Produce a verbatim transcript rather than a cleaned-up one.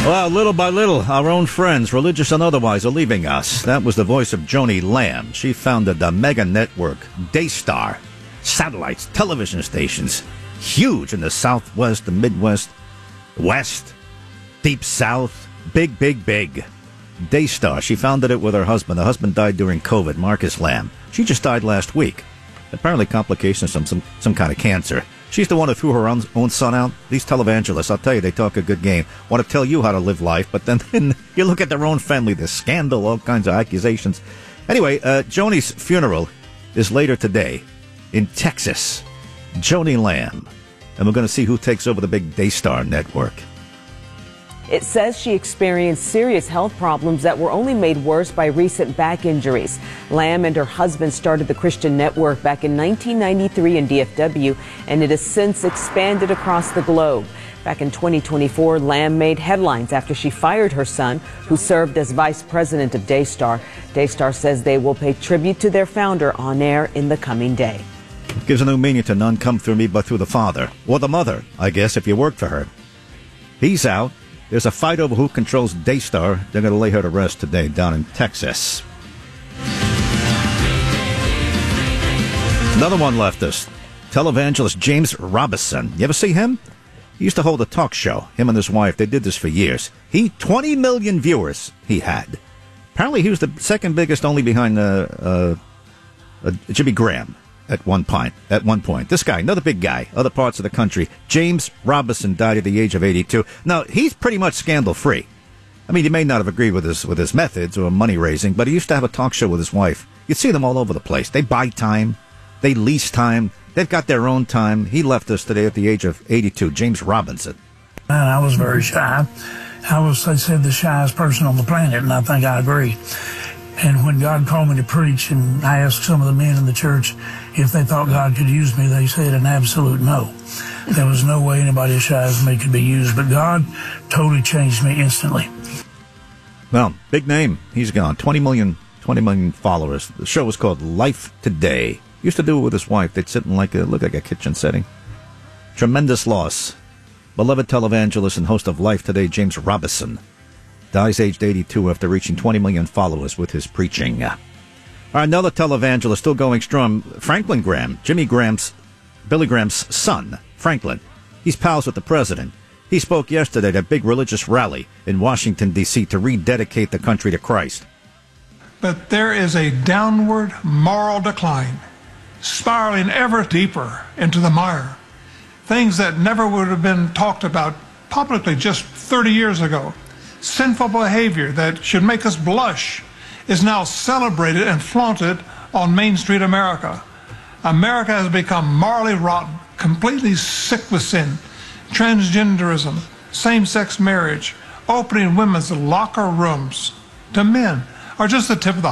Well, little by little, our own friends, religious and otherwise, are leaving us. That was the voice of Joni Lamb. She founded the mega network Daystar. Satellites, television stations, huge in the Southwest, the Midwest, West, Deep South, big, big, big. Daystar. She founded it with her husband. The husband died during COVID, Marcus Lamb. She just died last week. Apparently complications from some, some kind of cancer. She's the one who threw her own, own son out. These televangelists, I'll tell you, they talk a good game. Want to tell you how to live life, but then, then you look at their own family, there's scandal, all kinds of accusations. Anyway, uh, Joni's funeral is later today in Texas. Joni Lamb. And we're going to see who takes over the big Daystar network. It says she experienced serious health problems that were only made worse by recent back injuries. Lamb and her husband started the Christian Network back in nineteen ninety-three in D F W, and it has since expanded across the globe. Back in twenty twenty-four, Lamb made headlines after she fired her son, who served as vice president of Daystar. Daystar says they will pay tribute to their founder on air in the coming day. Gives a new meaning to none come through me but through the father. Or the mother, I guess, if you worked for her. He's out. There's a fight over who controls Daystar. They're going to lay her to rest today down in Texas. Another one left us. Televangelist James Robison. You ever see him? He used to hold a talk show. Him and his wife. They did this for years. He, twenty million viewers he had. Apparently he was the second biggest, only behind uh, uh, uh, Jimmy Graham. At one point, at one point, this guy, another big guy, other parts of the country, James Robison, died at the age of eighty-two. Now, he's pretty much scandal-free. I mean, he may not have agreed with his with his methods or money-raising, but he used to have a talk show with his wife. You'd see them all over the place. They buy time. They lease time. They've got their own time. He left us today at the age of eighty-two, James Robison. Man, I was very shy. I was, they said, the shyest person on the planet, and I think I agree. And when God called me to preach, and I asked some of the men in the church if they thought God could use me, they said an absolute no. There was no way anybody as shy as me could be used, but God totally changed me instantly. Well, big name. He's gone. twenty million, twenty million followers. The show was called Life Today. Used to do it with his wife. They'd sit in like a, look like a kitchen setting. Tremendous loss. Beloved televangelist and host of Life Today, James Robison, dies aged eighty-two after reaching twenty million followers with his preaching. All right, another televangelist still going strong, Franklin Graham, Jimmy Graham's, Billy Graham's son, Franklin. He's pals with the president. He spoke yesterday at a big religious rally in Washington, D C to rededicate the country to Christ. But there is a downward moral decline, spiraling ever deeper into the mire. Things that never would have been talked about publicly just thirty years ago. Sinful behavior that should make us blush is now celebrated and flaunted on Main Street America. America has become morally rotten, completely sick with sin. Transgenderism, same-sex marriage, opening women's locker rooms to men are just the tip of the